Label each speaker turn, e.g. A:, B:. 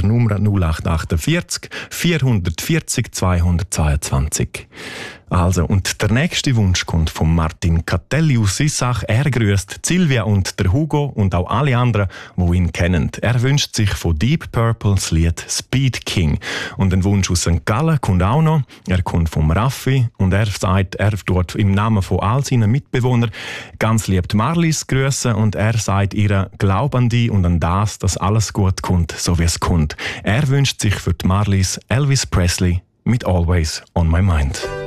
A: der Nummer 0848 440 222. Also, und der nächste Wunsch kommt von Martin Catelli aus Sissach. Er grüßt Silvia und der Hugo und auch alle anderen, die ihn kennen. Er wünscht sich von Deep Purple das Lied Speed King. Und ein Wunsch aus St. Gallen kommt auch noch. Er kommt vom Raffi und er sagt, er tut im Namen von all seinen Mitbewohnern ganz lieb die Marlies grüßen und er sagt ihr, glaub an dich und an das, dass alles gut kommt, so wie es kommt. Er wünscht sich für die Marlies Elvis Presley mit Always on My Mind.